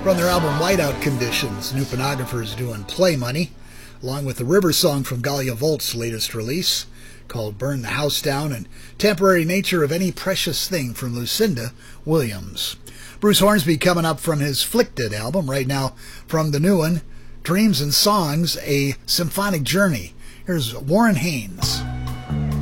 From their album Whiteout Conditions, New Pornographers doing Play Money, along with the River Song from Galia Volt's latest release, called Burn the House Down, and Temporary Nature of Any Precious Thing from Lucinda Williams. Bruce Hornsby coming up from his Flicted album, right now from the new one, Dreams and Songs, A Symphonic Journey. Here's Warren Haynes.